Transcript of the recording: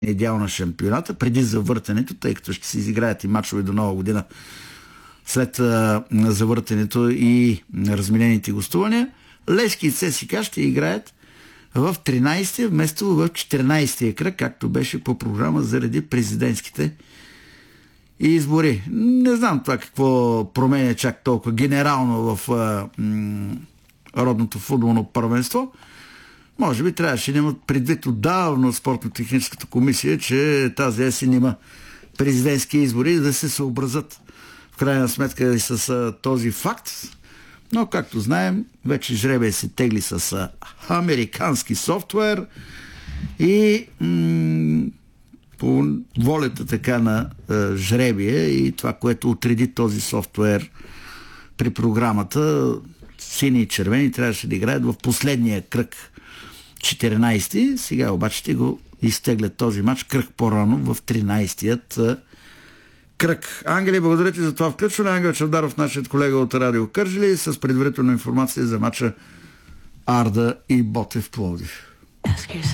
идеал на шампионата, преди завъртането, тъй като ще се изиграят и мачове до Нова година след завъртането и разменените гостувания. Левски и ЦСКА ще играят в 13-я вместо в 14-я кръг, както беше по програма заради президентските избори. Не знам това какво променя чак толкова генерално в родното футболно първенство. Може би трябваше да имат предвид отдавна спортно-техническата комисия, че тази есен има президентски избори, да се съобразят в крайна сметка и с този факт. Но, както знаем, вече жребия се тегли с американски софтуер и по волята така на жребия и това, което отреди този софтуер при програмата, сини и червени трябваше да играят в последния кръг 14-ти. Сега обаче ще го изтеглят този матч кръг по-рано в 13-тият кръг. Ангели, благодаря ти за това включване. Ангел Чавдаров, нашият колега от Радио Кърджали, с предварителна информация за матча Арда и Ботев Пловдив.